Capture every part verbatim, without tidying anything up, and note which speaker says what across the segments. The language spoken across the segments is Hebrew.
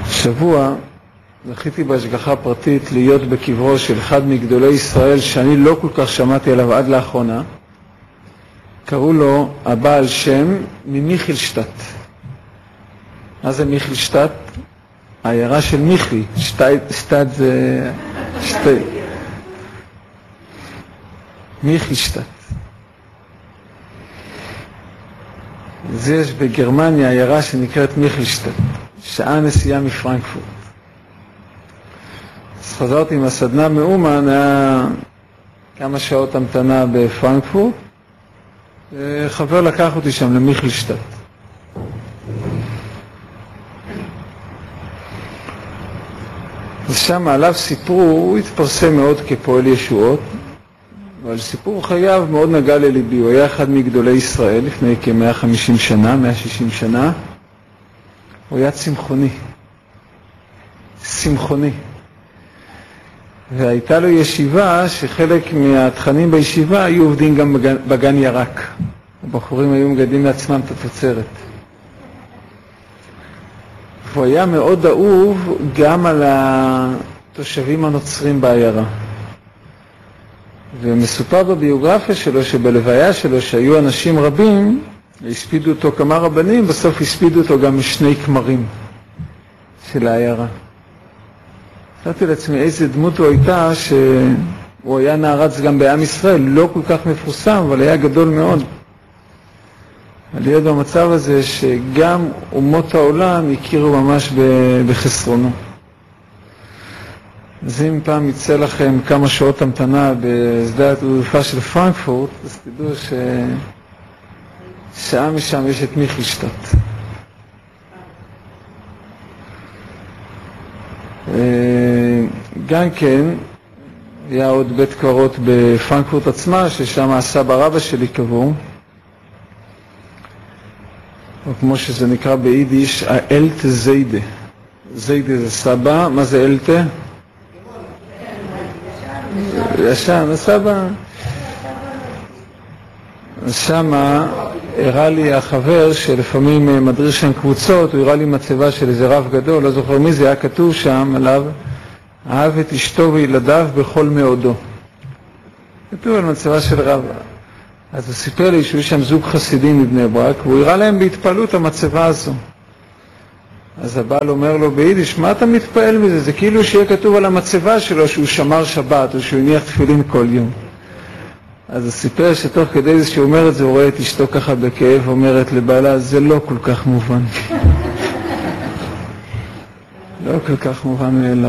Speaker 1: שבוע זכיתי בהשגחה פרטית להיות בקברו של אחד מגדולי ישראל שאני לא כל כך שמעתי עליו עד לאחרונה. קראו לו הבעל שם ממיכלשטט. מה זה מיכלשטט? העיירה של מיכלי. שטט זה... שטט. מיכלשטט. אז יש בגרמניה עיירה שנקראת מיכלשטט. שעה נסיעה מפרנקפורט. אז חזרתי עם הסדנה מאומן, היה כמה שעות המתנה בפרנקפורט, וחבר לקח אותי שם למיכלשטט. אז שם עליו סיפרו, הוא התפרסם מאוד כפועל ישועות, אבל סיפור חייו מאוד נגע לליבי. הוא היה אחד מגדולי ישראל לפני כ-מאה וחמישים שנה, מאה ושישים שנה. הוא היה צמחוני, צמחוני. והייתה לו ישיבה שחלק מהתכנים בישיבה היו עובדים גם בגן, בגן ירק. הבחורים היו מגדלים לעצמם את התוצרת. והוא היה מאוד אהוב גם על התושבים הנוצרים בעיירה. ומסופר בביוגרפיה שלו שבלוויה שלו שהיו אנשים רבים, הספידו אותו כמה רבנים, בסוף הספידו אותו גם משני כמרים של העיירה. חשבתי לעצמי איזה דמות הוא הייתה, שהוא היה נערץ גם בעם ישראל, לא כל כך מפורסם, אבל היה גדול מאוד. להיות במצב הזה שגם אומות העולם הכירו ממש בחסרונו. אז אם פעם יצא לכם כמה שעות המתנה בשדה התעופה של פרנקפורט, אז תדעו ששעה משם יש את מיכלשטט. גם כן, היה עוד בית קברות בפרנקפורט עצמה, ששם הסבא רבא שלי קבור. או כמו שזה נקרא ביידיש, האלטה זיידה. זיידה זה סבא, מה זה אלטה? ישן, הסבא. שם הראה לי החבר שלפעמים מדריך שם קבוצות, הוא הראה לי מצבה של איזה רב גדול, לא זוכר מי זה, היה כתוב שם עליו, אהב את אשתו וילדיו בכל מאודו. כתוב על מצבה של רב. אז הוא סיפר לי שהוא שם זוג חסידים מבני ברק, והוא הראה להם בהתפעלות המצבה הזו. אז הבעל אומר לו ביידיש, מה אתה מתפעל מזה? זה כאילו שיהיה כתוב על המצבה שלו שהוא שמר שבת, או שהוא הניח תפילין כל יום. אז הוא סיפר שתוך כדי זה שהוא אומר את זה, הוא רואה את אשתו ככה בכאב, אומרת לבעלה, זה לא כל כך מובן. לא כל כך מובן מאליו.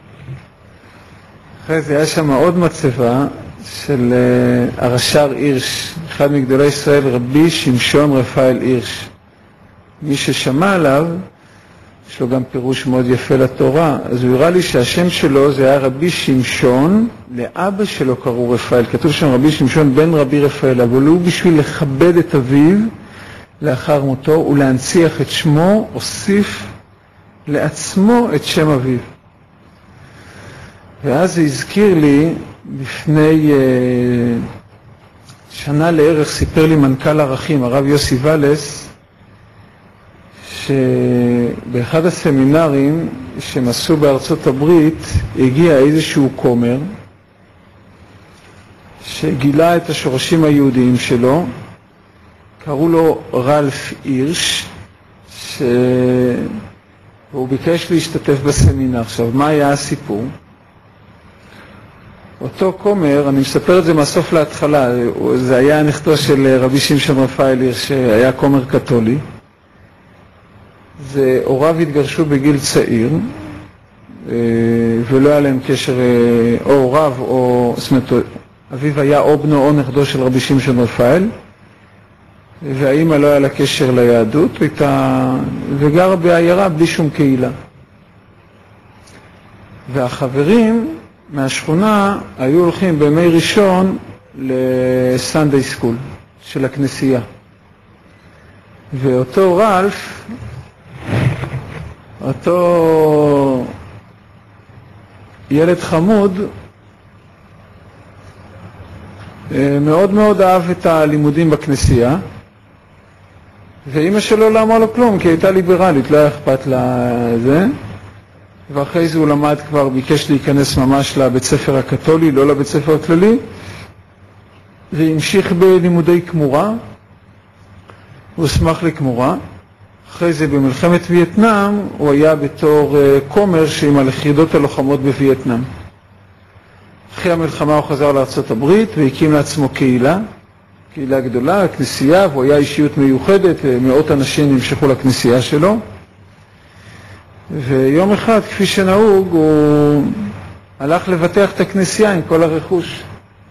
Speaker 1: אחרי זה היה שם עוד מצבה של uh, הרש"ר הירש, אחד מגדולי ישראל, רבי שמשון רפאל הירש. מי ששמע עליו, יש לו גם פירוש מאוד יפה לתורה, אז הוא הראה לי שהשם שלו זה היה רבי שמשון, לאבא שלו קראו רפאל, כתוב שם רבי שמשון בן רבי רפאל, אבל הוא בשביל לכבד את אביו לאחר מותו ולהנציח את שמו, הוסיף לעצמו את שם אביו. ואז זה הזכיר לי, לפני uh, שנה לערך סיפר לי מנכ"ל ערכים, הרב יוסי ולס, שבאחד הסמינרים שהם עשו בארצות הברית הגיע איזשהו כומר שגילה את השורשים היהודיים שלו, קראו לו רלף הירש, שהוא ביקש להשתתף בסמינר. עכשיו, מה היה הסיפור? אותו כומר, אני מספר את זה מהסוף להתחלה, זה היה נכדו של רבי שמשון רפאל הירש, שהיה כומר קתולי. והוריו התגרשו בגיל צעיר, ולא היה להם קשר, או הוריו, או, זאת אומרת, אביו היה או בנו או נכדו של רבי שמשון רפאל, והאמא לא היה לה קשר ליהדות, הייתה, וגרה בעיירה בלי שום קהילה. והחברים מהשכונה היו הולכים בימי ראשון לסנדיי סקול של הכנסייה. ואותו רלף, אותו ילד חמוד, מאוד מאוד אהב את הלימודים בכנסייה, ואמא שלו לא אמרה לו כלום, כי הייתה ליברלית, לא היה אכפת לה זה. ואחרי זה הוא למד כבר, ביקש להיכנס ממש לבית ספר הקתולי, לא לבית ספר הכללי, והמשיך בלימודי כמורה, הוא הוסמך לכמורה. אחרי זה במלחמת וייטנאם הוא היה בתור כומר שעם היחידות הלוחמות בווייטנאם. אחרי המלחמה הוא חזר לארצות הברית והקים לעצמו קהילה, קהילה גדולה, כנסייה, והוא היה אישיות מיוחדת, ומאות אנשים נמשכו לכנסייה שלו. ויום אחד, כפי שנהוג, הוא הלך לבטח את הכנסייה עם כל הרכוש.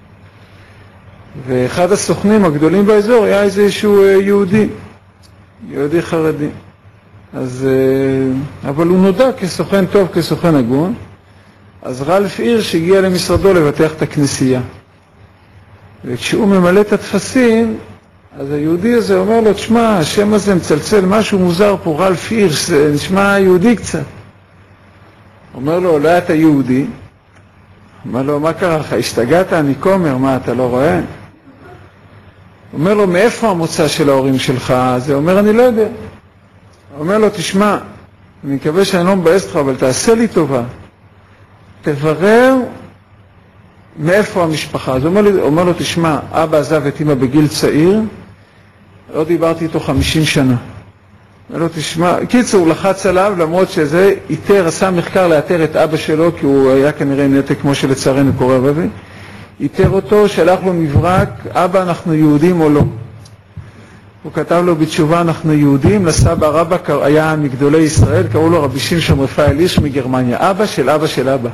Speaker 1: ואחד הסוכנים הגדולים באזור היה איזשהו יהודי, יהודי חרדי. אז, אבל הוא נודע כסוכן טוב, כסוכן הגון. אז רלף הירש הגיע למשרדו לבטח את הכנסייה. וכשהוא ממלא את התפסים, אז היהודי הזה אומר לו, תשמע, השם הזה מצלצל, משהו מוזר פה, רלף הירש, זה נשמע יהודי קצת. אומר לו, אולי אתה יהודי? אומר לו, מה קרה לך? השתגעת? אני כומר, מה, אתה לא רואה? אומר לו, מאיפה המוצא של ההורים שלך? זה אומר, אני לא יודע. אומר לו, תשמע, אני מקווה שאני לא מבאס לך, אבל תעשה לי טובה. תברר מאיפה המשפחה. אז הוא אומר, לי, אומר לו, תשמע, אבא עזב את אמא בגיל צעיר, לא דיברתי איתו חמישים שנה. אומר לו, תשמע, קיצור, הוא לחץ עליו, למרות שזה איתר, עשה מחקר לאתר את אבא שלו, כי הוא היה כנראה נתק כמו שלצערנו קורא רבי. איתר אותו, שלח לו מברק, אבא, אנחנו יהודים או לא? הוא כתב לו בתשובה, אנחנו יהודים, לסבא רבא היה מגדולי ישראל, קראו לו רבי שמשון רפאל הירש מגרמניה, אבא של אבא של אבא.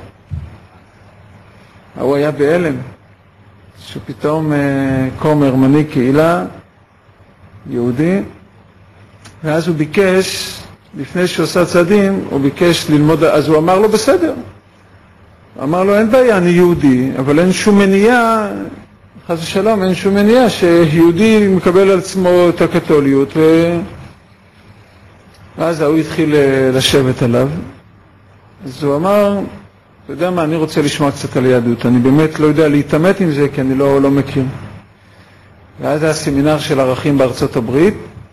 Speaker 1: הוא היה בהלם, שפתאום כומר מנהיג קהילה, יהודי, ואז הוא ביקש, לפני שהוא עושה צעדים, הוא ביקש ללמוד, אז הוא אמר לו בסדר. הוא אמר לו, אין בעיה, אני יהודי, אבל אין שום מניעה, חס ושלום, אין שום מניעה שיהודי מקבל על עצמו את הקתוליות, ו... ואז הוא התחיל לשבת עליו. אז הוא אמר, אתה יודע מה, אני רוצה לשמוע קצת על יהדות, אני באמת לא יודע להתאמת עם זה, כי אני לא, לא מכיר. ואז היה סמינר של ערכים בארצות הברית,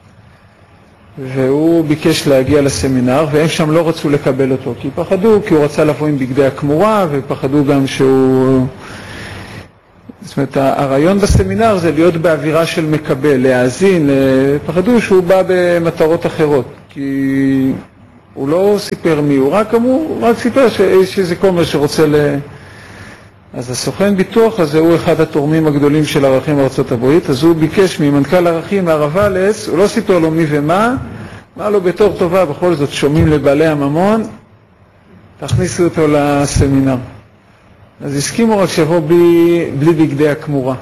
Speaker 1: והוא ביקש להגיע לסמינר, והם שם לא רצו לקבל אותו, כי פחדו, כי הוא רצה לבוא עם בגדי הכמורה, ופחדו גם שהוא... זאת אומרת, הרעיון בסמינר זה להיות באווירה של מקבל, להאזין, פחדו שהוא בא במטרות אחרות, כי הוא לא סיפר מי הוא, רק אמרו, רק סיפר שיש איזה כומר שרוצה ל... אז הסוכן ביטוח הזה הוא אחד התורמים הגדולים של ערכים בארצות הברית, אז הוא ביקש ממנכ"ל ערכים מהרב אלס, הוא לא סיפר לו מי ומה, אמר לו בתור טובה, בכל זאת שומעים לבעלי הממון, תכניסו אותו לסמינר. אז הסכימו רק שיבוא בלי, בלי בגדי הכמורה.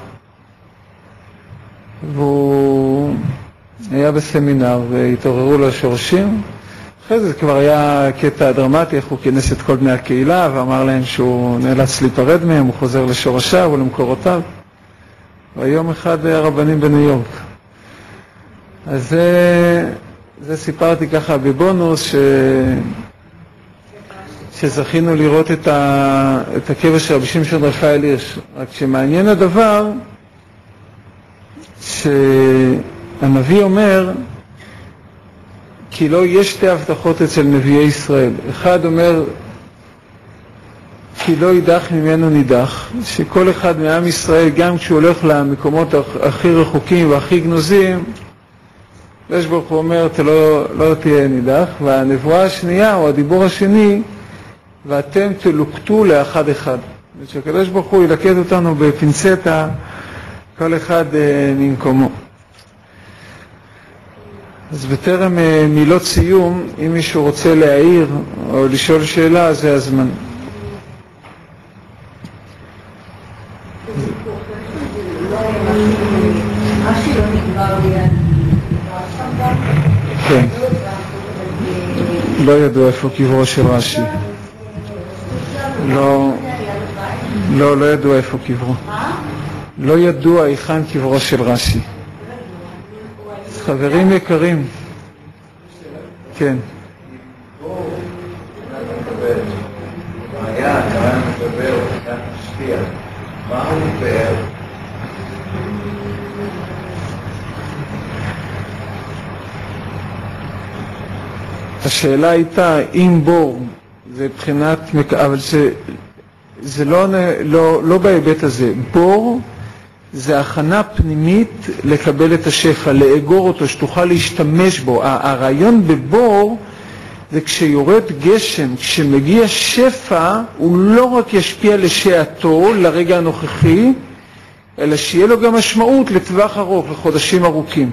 Speaker 1: והוא היה בסמינר והתעוררו לו השורשים. אחרי זה כבר היה קטע דרמטי, איך הוא כינס את כל בני הקהילה ואמר להם שהוא נאלץ להיפרד מהם, הוא חוזר לשורשיו ולמקורותיו. והיום אחד הרבנים בניו יורק. אז זה, זה סיפרתי ככה בבונוס ש... שזכינו לראות את, ה... את הקבר של רבי שמשון רפאל הירש. רק שמעניין הדבר שהנביא אומר כי לא יש שתי הבטחות אצל נביאי ישראל. אחד אומר כי לא יידח ממנו נידח, שכל אחד מעם ישראל גם כשהוא הולך למקומות הכי רחוקים והכי גנוזים, יש ברוך הוא אומר אתה לא, לא תהיה נידח. והנבואה השנייה או הדיבור השני, ואתם תלוקטו לאחד אחד. שהקדוש ברוך הוא ילקט אותנו בפינצטה, כל אחד ממקומו. אז בטרם מילות סיום, אם מישהו רוצה להעיר או לשאול שאלה, זה הזמן. כן. לא ידוע איפה קברו של רש"י. לא, לא, לא ידוע איפה קברו. לא ידוע היכן קברו של רש"י. חברים יקרים. כן. השאלה הייתה אם בור זה מבחינת, אבל זה, זה לא, לא, לא בהיבט הזה. בור זה הכנה פנימית לקבל את השפע, לאגור אותו, שתוכל להשתמש בו. הרעיון בבור זה כשיורד גשם, כשמגיע שפע, הוא לא רק ישפיע לשעתו, לרגע הנוכחי, אלא שיהיה לו גם משמעות לטווח ארוך, לחודשים ארוכים.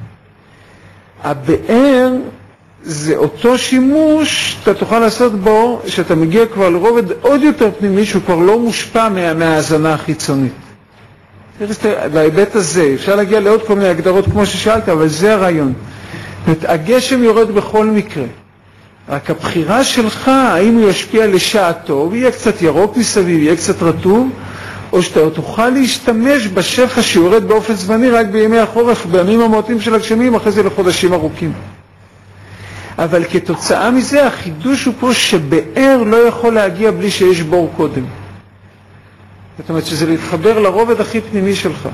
Speaker 1: הבאר זה אותו שימוש, אתה תוכל לעשות בו, שאתה מגיע כבר לרובד עוד יותר פנימי, שהוא כבר לא מושפע מה, מההזנה החיצונית. בהיבט הזה, אפשר להגיע לעוד כל מיני הגדרות כמו ששאלת, אבל זה הרעיון. הגשם יורד בכל מקרה. רק הבחירה שלך, האם הוא ישפיע לשעתו, ויהיה קצת ירוק מסביב, יהיה קצת רטוב, או שאתה תוכל להשתמש בשפע שיורד באופן זמני רק בימי החורף, בימים המועטים של הגשמים, אחרי זה לחודשים ארוכים. אבל כתוצאה מזה, החידוש הוא פה שבאר לא יכול להגיע בלי שיש בור קודם. זאת אומרת שזה להתחבר לרובד הכי פנימי שלך.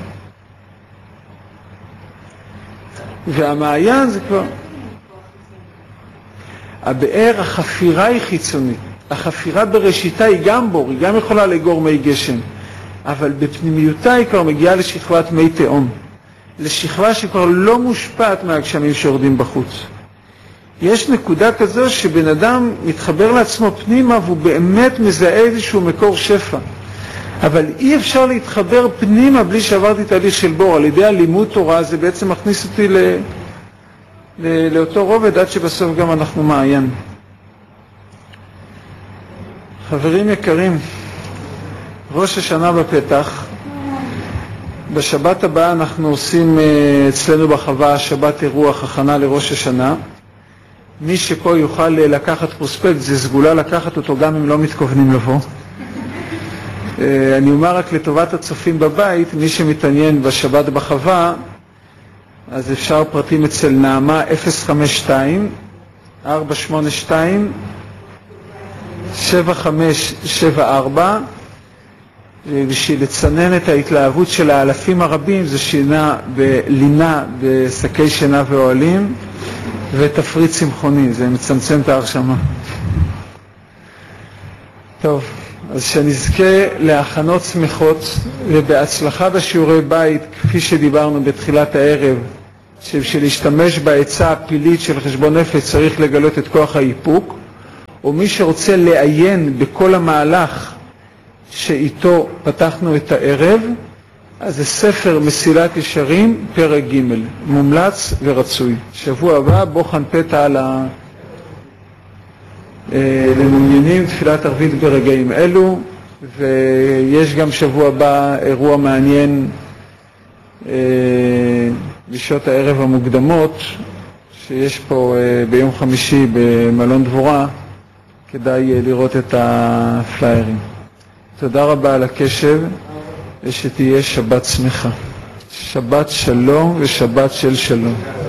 Speaker 1: והמעיין זה כבר... הבאר, החפירה היא חיצונית. החפירה בראשיתה היא גם בור, היא גם יכולה לאגור מי גשם. אבל בפנימיותה היא כבר מגיעה לשכבת מי תאום. לשכבה שכבר לא מושפעת מהגשמים שיורדים בחוץ. יש נקודה כזו שבן אדם מתחבר לעצמו פנימה והוא באמת מזהה איזשהו מקור שפע. אבל אי אפשר להתחבר פנימה בלי שעברתי תהליך של בור. על ידי הלימוד תורה זה בעצם מכניס אותי ל... ל... לאותו רובד עד שבסוף גם אנחנו מעיין. חברים יקרים, ראש השנה בפתח. בשבת הבאה אנחנו עושים אצלנו בחווה שבת אירוח הכנה לראש השנה. מי שפה יוכל לקחת פרוספקט, זה סגולה לקחת אותו גם אם לא מתכוונים לבוא. אני אומר רק לטובת הצופים בבית, מי שמתעניין בשבת בחווה, אז אפשר פרטים אצל נעמה אפס חמש שתיים ארבע שמונה שתיים שבע חמש שבע ארבע, בשביל לצנן את ההתלהבות של האלפים הרבים, זה שינה בלינה בשקי שינה ואוהלים, ותפריט צמחוני, זה מצמצם את ההרשמה. טוב, אז שנזכה להכנות שמחות ובהצלחה בשיעורי בית, כפי שדיברנו בתחילת הערב, שבשביל להשתמש בעצה הפילית של חשבון נפש צריך לגלות את כוח האיפוק, או מי שרוצה לעיין בכל המהלך שאיתו פתחנו את הערב, אז זה ספר מסילת ישרים, פרק ג', מומלץ ורצוי. שבוע הבא בוחן פתע על ה... למעוניינים תפילת ערבית ברגעים אלו, ויש גם שבוע הבא אירוע מעניין בשעות הערב המוקדמות, שיש פה ביום חמישי במלון דבורה, כדאי לראות את הפליירים. תודה רבה על הקשב, ושתהיה שבת שמחה. שבת שלום ושבת של שלום.